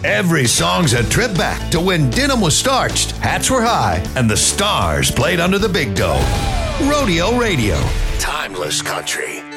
Every song's a trip back to when denim was starched, hats were high, and the stars played under the big dome. Rodeo Radio. Timeless country.